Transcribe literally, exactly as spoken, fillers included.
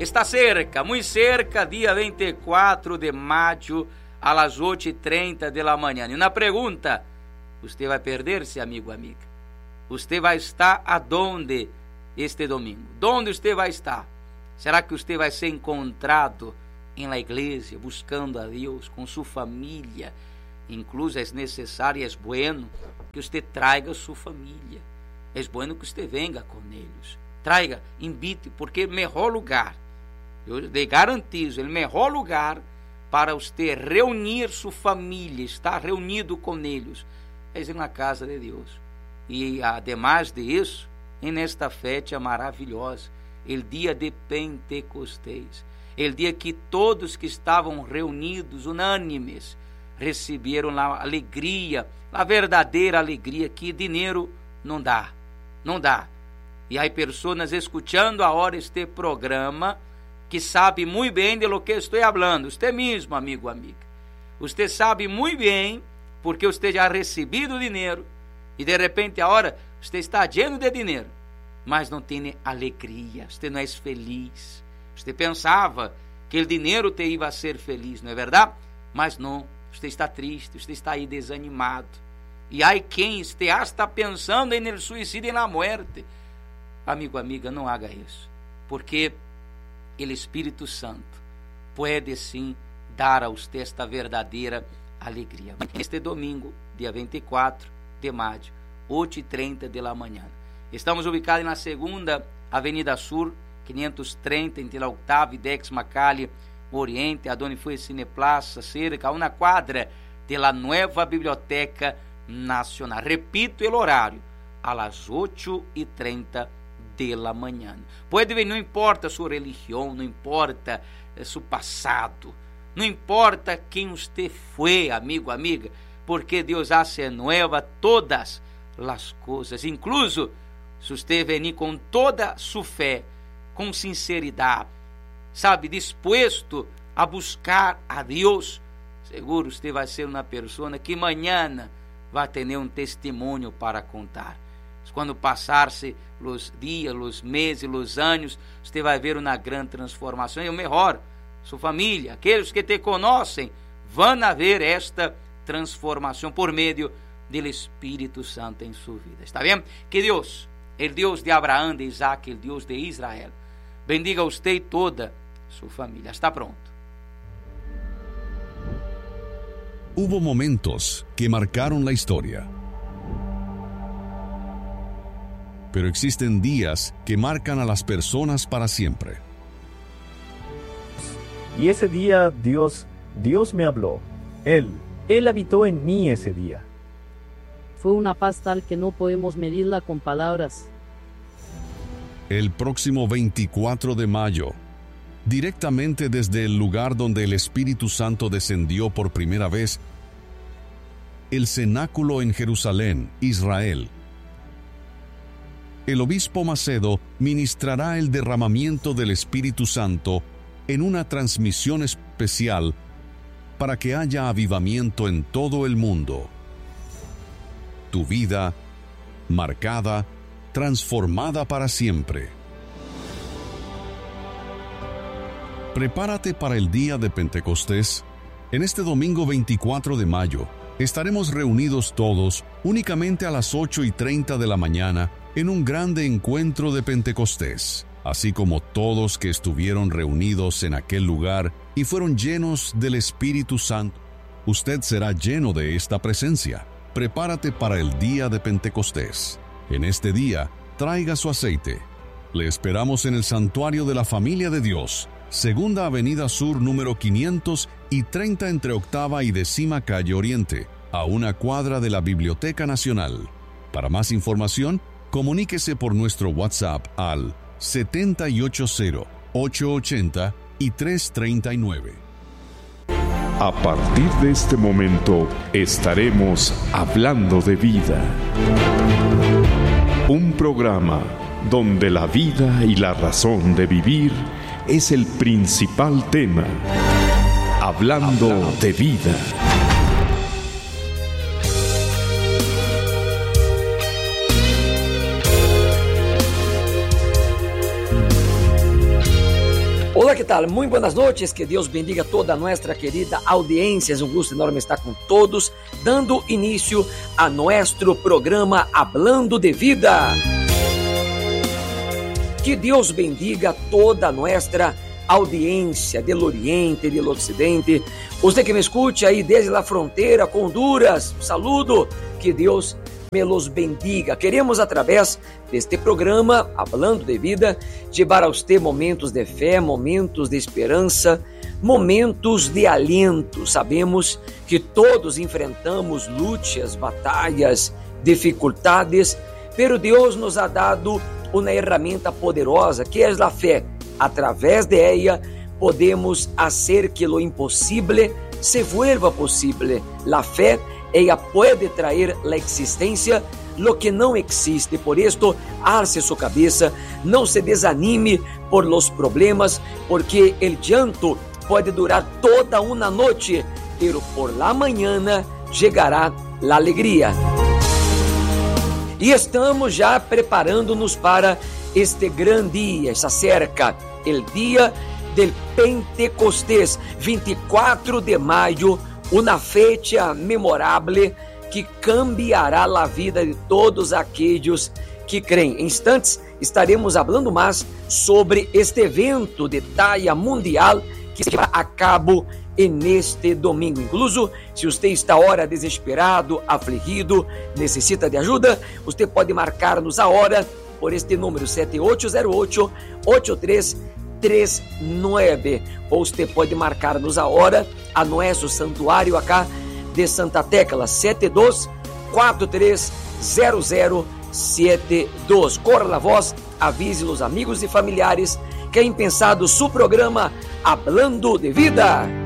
Está cerca, muito cerca, dia veinticuatro de maio, a las ocho e trinta de la manhã. E uma pergunta, você vai perder-se, amigo, amiga? Você vai estar aonde este domingo? Onde você vai estar? Será que você vai ser encontrado em la igreja, buscando a Deus, com sua família? Incluso é necessário, é bueno que você traga sua família. É bueno que você venga com eles. Traga, invite, porque o melhor lugar, eu lhe garantizo, o melhor lugar para você reunir sua família, estar reunido com eles, é na casa de Deus. E ademais disso, nesta festa maravilhosa, o dia de Pentecostés, o dia que todos que estavam reunidos, unânimes, receberam a alegria, a verdadeira alegria que dinheiro não dá, não dá. E há pessoas escutando agora este programa que sabe muito bem de lo que estou falando. Você mesmo, amigo, amiga. Você sabe muito bem porque você já recebido dinheiro e de repente agora você está lleno de dinheiro, mas não tem alegria, você não é feliz. Você pensava que o dinheiro te ia ser feliz, não é verdade? Mas não, você está triste, você está aí desanimado. E há quem está pensando em suicídio e na morte. Amigo, amiga, não haga isso, porque o Espírito Santo pode sim dar a você esta verdadeira alegria. Este domingo, dia veinticuatro de maio, ocho e trinta de la manhã. Estamos ubicados na segunda Avenida Sur, quinhentos e trinta, entre a octava e décima calle Oriente, aonde foi Cineplaza, cerca a uma quadra de la Nueva Biblioteca Nacional. Repito o horário, a las ocho e trinta de la manhã. Pode vir, não importa sua religião, não importa seu passado, não importa quem você foi, amigo, amiga, porque Deus hace nueva todas as coisas, incluso se você venir com toda sua fé, com sinceridade, sabe, disposto a buscar a Deus, seguro você vai ser uma pessoa que amanhã vai ter um testemunho para contar. Quando passar-se os dias, os meses, os anos, você vai ver uma grande transformação. E o melhor, sua família, aqueles que te conhecem, vão ver esta transformação por meio do Espírito Santo em sua vida. Está bem? Que Deus, o Deus de Abraão, de Isaac, o Deus de Israel, bendiga você e toda sua família. Está pronto. Hubo momentos que marcaron la historia. Pero existen días que marcan a las personas para siempre. Y ese día Dios, Dios me habló. Él, Él habitó en mí ese día. Fue una paz tal que no podemos medirla con palabras. El próximo veinticuatro de mayo, directamente desde el lugar donde el Espíritu Santo descendió por primera vez, el cenáculo en Jerusalén, Israel, el obispo Macedo ministrará el derramamiento del Espíritu Santo en una transmisión especial para que haya avivamiento en todo el mundo. Tu vida, marcada, transformada para siempre. Prepárate para el día de Pentecostés. En este domingo veinticuatro de mayo, estaremos reunidos todos únicamente a las ocho y treinta de la mañana en un grande encuentro de Pentecostés, así como todos que estuvieron reunidos en aquel lugar y fueron llenos del Espíritu Santo. Usted será lleno de esta presencia. Prepárate para el día de Pentecostés. En este día, traiga su aceite. Le esperamos en el Santuario de la Familia de Dios, Segunda Avenida Sur número quinientos y treinta entre Octava y Décima Calle Oriente, a una cuadra de la Biblioteca Nacional. Para más información, comuníquese por nuestro WhatsApp al siete ocho cero, ocho ocho cero y tres tres nueve. A partir de este momento estaremos hablando de vida. Un programa donde la vida y la razón de vivir es el principal tema. Hablando, hablando de vida. tal? Muy buenas noches, que Deus bendiga toda a nossa querida audiência. É um gosto enorme estar com todos, dando início a nosso programa Hablando de Vida. Que Deus bendiga toda a nossa audiência do Oriente, do Ocidente. Você que me escute aí desde a fronteira com Honduras, saludo, que Deus me los bendiga. Queremos, através deste programa, Hablando de Vida, levar a você momentos de fé, momentos de esperança, momentos de aliento. Sabemos que todos enfrentamos lutas, batalhas, dificuldades, pero Deus nos ha dado uma ferramenta poderosa, que é a fé. Através de ella, podemos fazer que lo impossível se vuelva possível. La fé, ella puede traer la existência lo que não existe. Por esto, alce sua cabeça, não se desanime por los problemas, porque el llanto pode durar toda uma noite, pero por la mañana chegará la alegria. E estamos já preparando-nos para este grande dia, essa cerca, el dia del Pentecostés, vinte e quatro de maio, uma fecha memorável que cambiará a vida de todos aqueles que creem. Em instantes, estaremos falando mais sobre este evento de talla mundial que se vai a cabo neste domingo. Incluso, se você está ora desesperado, afligido, necessita de ajuda, você pode marcar-nos a hora por este número sete oito zero oito, oito três três nove, ou você pode marcar-nos a hora a nosso santuário acá de Santa Tecla, sete dois quatro três zero zero sete dois. Corra na voz, avise os amigos e familiares que é impensado seu programa Hablando de Vida.